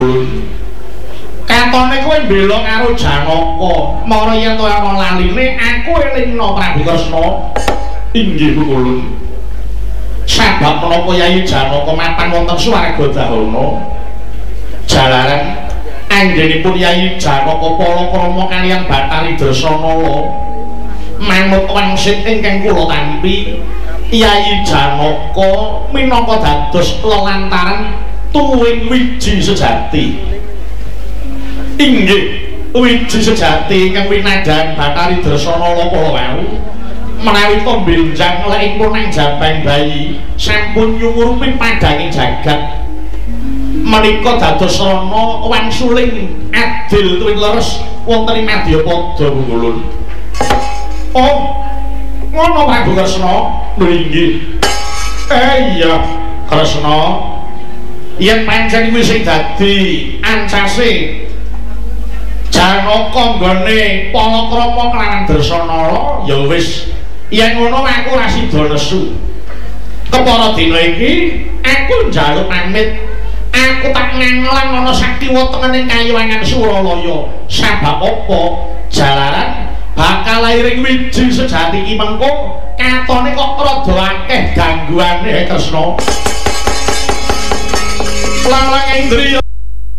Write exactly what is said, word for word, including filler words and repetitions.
Katone kowe mbela karo Janaka, mara yen kowe ana laline aku elingno Prabu Kresna. Inggih Kulun. Sabab menapa Yayi Janaka mapan wonten swarga Dahana. Jalaran anggenipun Yayi Janaka Palakrama kaliyan Bathari Dresanala manut wangsit ingkang kula tampi. Yayi Janaka minangka dados lelantaran tuwin wiji sejati. Inggih, wiji sejati ingkang winadhan Bathari Dresanala kala wau menawi to benjang lekipun nang jabang bayi sampun nyumurupi padanging jagat. Menika dados rana wangsuling adil tuwin leres wonten ing Madyapada Kulun. Oh, ngono Prabu Kresna. Nggih. Eh iya, Kresna. Yen pancen kuwi sing dadi ancase Janaka nggone Palakrama kelawan Dresanala, ya wis yen ngono aku ora sida nesu. Kepara dina iki aku njaluk pamit. Aku tak nganglang ana sakti wonten ing Kayuwangan Suralaya. Sabab apa? Jalaran bakal lairing wiji sejati iki mengko katone kok rada akeh gangguane Kresna. Lalang indriya